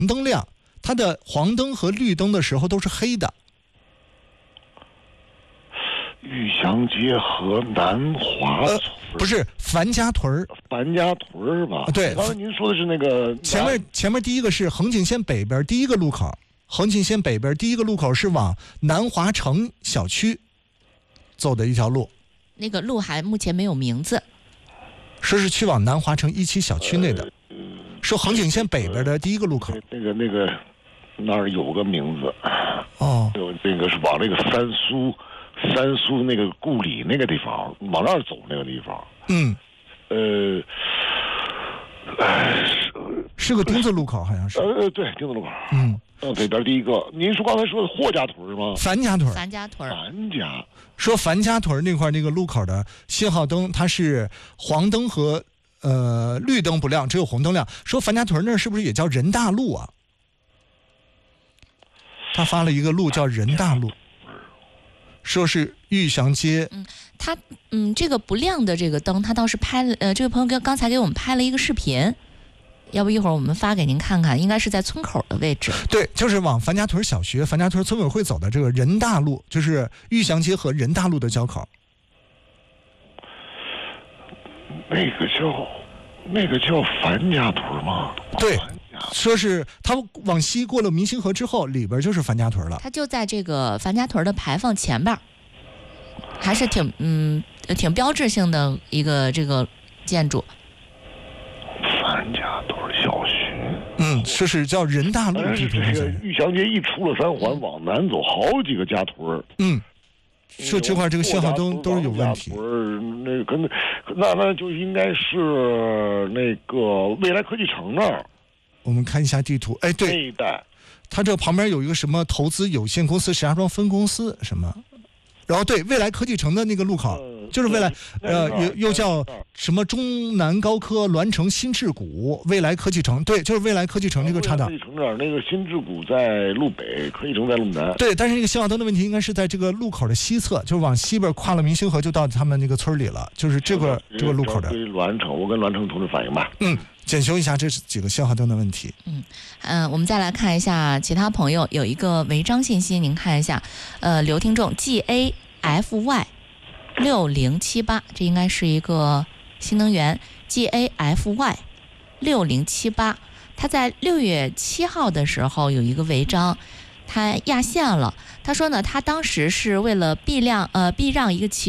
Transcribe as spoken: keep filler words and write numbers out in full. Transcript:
灯亮，它的黄灯和绿灯的时候都是黑的。 玉祥街和南华村、呃、 不是樊家屯樊家屯吧、 啊？对， 刚才您说的是那个前面前面第一个是横景线北边第一个路口，横景线北边第一个路口是往南华城小区走的一条路， 那个路还目前没有名字， 说是去往南华城一期小区内的，呃、说横景线北边的第一个路口。 那个那个那儿有个名字哦， 有那个是往那个三苏。三苏那个故里那个地方，往那儿走那个地方， 嗯， 呃， 是是个丁字路口，好像是。 呃，对，丁字路口。 嗯， 呃，北边第一个，您说刚才说的霍家屯吗？ 樊家屯。 樊家屯。 樊家。 说樊家屯那块那个路口的信号灯，它是黄灯和呃绿灯不亮，只有红灯亮。说樊家屯那是不是也叫人大路啊？他发了一个路叫人大路。说是玉祥街， 嗯，他嗯，这个不亮的这个灯，他倒是拍了，呃，这位朋友跟刚才给我们拍了一个视频，要不一会儿我们发给您看看，应该是在村口的位置。 对，就是往樊家屯小学、樊家屯村委会走的这个人大路，就是玉祥街和人大路的交口。 那个叫那个叫樊家屯吗？ 对。说是他往西过了明星河之后，里边就是樊家屯了。 他就在这个樊家屯的牌坊前边，还是挺嗯挺标志性的一个这个建筑。 樊家屯小学， 嗯，说是叫人大路。 这个玉祥街一出了三环，往南走好几个家屯。嗯， 说这块这个信号灯都是有问题。 那个跟那那就应该是那个未来科技城那儿。 我们看一下地图，哎，对，它这旁边有一个什么投资有限公司石家庄分公司什么，然后对未来科技城的那个路口，呃、就是未来，呃，又又叫什么中南高科栾城新智谷未来科技城，对，就是未来科技城这个岔道。 科技城这儿，那个新智谷在路北，科技城在路南。 对，但是那个信号灯的问题应该是在这个路口的西侧，就是往西边跨了明星河就到他们那个村里了，就是这个这个路口的。 栾城，我跟栾城同志反映吧。 嗯。检修一下这几个信号灯的问题。 嗯嗯、呃，我们再来看一下其他朋友有一个违章信息，您看一下。呃，刘听众 G A F Y 六零七八，这应该是一个新能源 G A F Y 六零七八，他在六月七号的时候有一个违章，他压线了。他说呢，他当时是为了避让呃避让一个骑